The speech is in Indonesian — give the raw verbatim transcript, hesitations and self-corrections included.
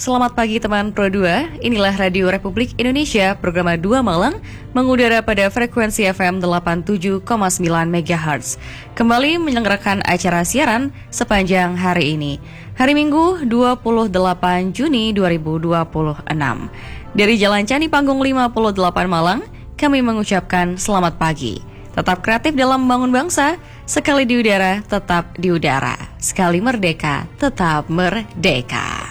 Selamat pagi teman Pro dua, inilah Radio Republik Indonesia, program dua Malang, mengudara pada frekuensi F M delapan puluh tujuh koma sembilan megahertz. Kembali menyelenggarakan acara siaran sepanjang hari ini, hari Minggu dua puluh delapan Juni dua ribu dua puluh enam. Dari Jalan Candi Panggung lima puluh delapan Malang, kami mengucapkan selamat pagi. Tetap kreatif dalam membangun bangsa, sekali di udara, tetap di udara. Sekali merdeka, tetap merdeka.